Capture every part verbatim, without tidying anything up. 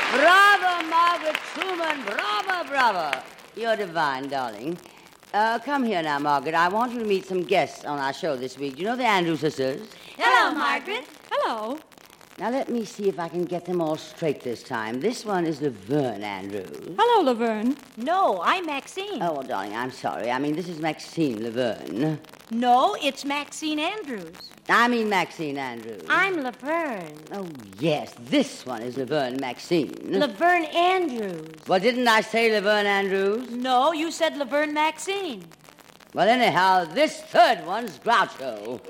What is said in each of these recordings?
Bravo, Margaret Truman. Bravo, bravo. You're divine, darling. Uh, come here now, Margaret. I want you to meet some guests on our show this week. Do you know the Andrews sisters? Hello, Margaret. Hello. Now, let me see if I can get them all straight this time. This one is Laverne Andrews. Hello, Laverne. No, I'm Maxine. Oh, well, darling, I'm sorry. I mean, this is Maxine Laverne. No, it's Maxine Andrews. I mean Maxine Andrews. I'm Laverne. Oh, yes, this one is Laverne Maxine. Laverne Andrews. Well, didn't I say Laverne Andrews? No, you said Laverne Maxine. Well, anyhow, this third one's Groucho.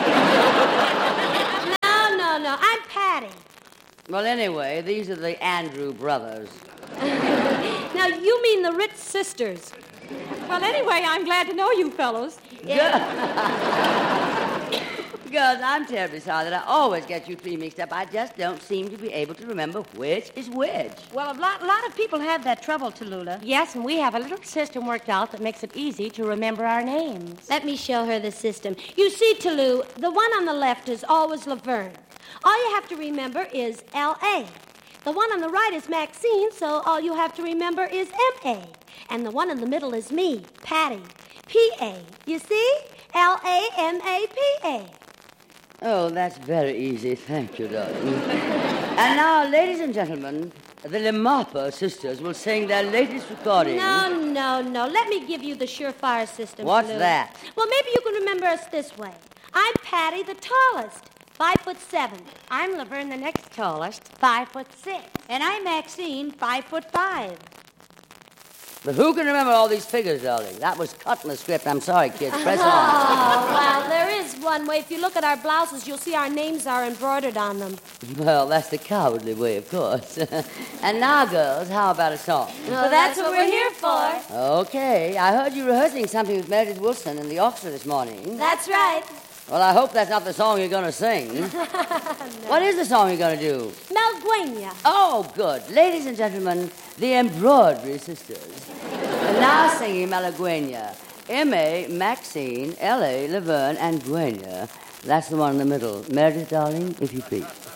No, no, no, I'm Patty. Well, anyway, these are the Andrew brothers. Now, you mean the Ritz sisters. Well, anyway, I'm glad to know you fellows. Girls, I'm terribly sorry that I always get you three mixed up. I just don't seem to be able to remember which is which. Well, a lot, a lot of people have that trouble, Tallulah. Yes, and we have a little system worked out that makes it easy to remember our names. Let me show her the system. You see, Tallulah, the one on the left is always Laverne. All you have to remember is L A. The one on the right is Maxine, so all you have to remember is M A. And the one in the middle is me, Patty, P A. You see? L A M A P A. Oh, that's very easy. Thank you, darling. And now, ladies and gentlemen, the Lemapa sisters will sing their latest recording. No, no, no. Let me give you the surefire system. What's Lou. that? Well, maybe you can remember us this way. I'm Patty, the tallest, five foot seven. I'm Laverne, the next tallest, five foot six. And I'm Maxine, five foot five. But who can remember all these figures, darling? That was cut in the script. I'm sorry, kids. Press on. Oh, well, there is one way. If you look at our blouses, you'll see our names are embroidered on them. Well, that's the cowardly way, of course. And now, girls, how about a song? Well, that's, that's what, what we're here for. Okay. I heard you rehearsing something with Meredith Wilson in the orchestra this morning. That's right. Well, I hope that's not the song you're going to sing. No. What is the song you're going to do? Melguenia. Oh, good. Ladies and gentlemen, the Embroidery Sisters. And now singing Malaguena. M A, Maxine, L A, Laverne, and Guenia. That's the one in the middle. Meredith, darling, if you please.